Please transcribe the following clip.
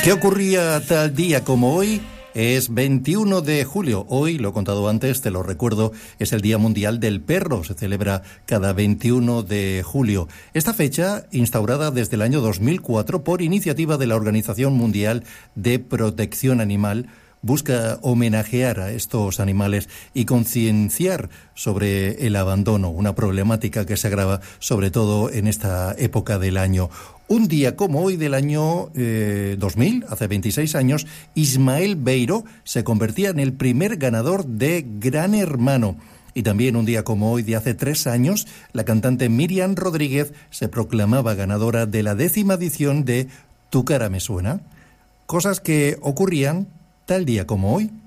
¿Qué ocurría tal día como hoy? Es 21 de julio. Hoy, lo he contado antes, te lo recuerdo, es el Día Mundial del Perro. Se celebra cada 21 de julio. Esta fecha, instaurada desde el año 2004 por iniciativa de la Organización Mundial de Protección Animal, busca homenajear a estos animales y concienciar sobre el abandono, una problemática que se agrava sobre todo en esta época del año. Un día como hoy del año 2000, hace 26 años, Ismael Beiro se convertía en el primer ganador de Gran Hermano. Y también un día como hoy de hace 3 años, la cantante Miriam Rodríguez se proclamaba ganadora de la 10ª edición de Tu cara me suena. Cosas que ocurrían tal día como hoy.